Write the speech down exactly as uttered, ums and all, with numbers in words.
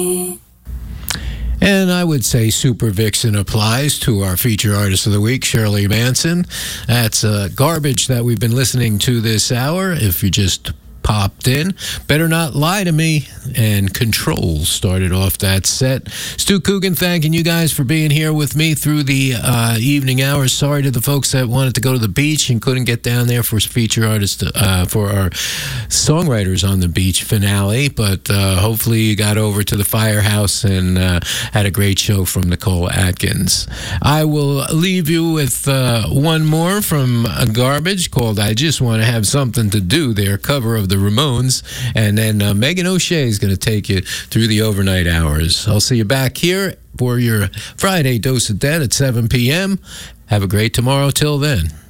And I would say Super Vixen applies to our feature artist of the week, Shirley Manson. That's uh, garbage that we've been listening to this hour. If you just popped in, Better Not Lie to Me and Control started off that set. Stu Coogan thanking you guys for being here with me through the uh, evening hours. Sorry to the folks that wanted to go to the beach and couldn't get down there for feature artists, uh, for our Songwriters on the Beach finale, but uh, hopefully you got over to the Firehouse and uh, had a great show from Nicole Atkins. I will leave you with uh, one more from uh, Garbage called I Just Want to Have Something to Do, their cover of the Ramones, and then uh, Megan O'Shea is going to take you through the overnight hours. I'll see you back here for your Friday Dose of Dead at seven p.m. Have a great tomorrow till then.